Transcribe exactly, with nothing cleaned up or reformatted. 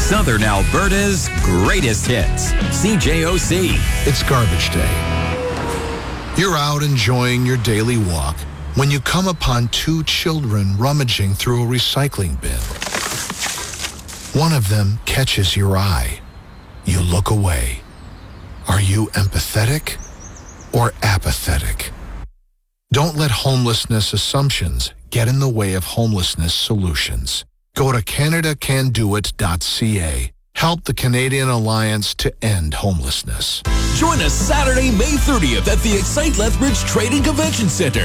Southern Alberta's greatest hits. C J O C. It's garbage day. You're out enjoying your daily walk when you come upon two children rummaging through a recycling bin. One of them catches your eye. You look away. Are you empathetic or apathetic? Don't let homelessness assumptions get in the way of homelessness solutions. Go to Canada Can Do It dot C A. Help the Canadian Alliance to end homelessness. Join us Saturday, May thirtieth at the Excite Lethbridge Trade and Convention Center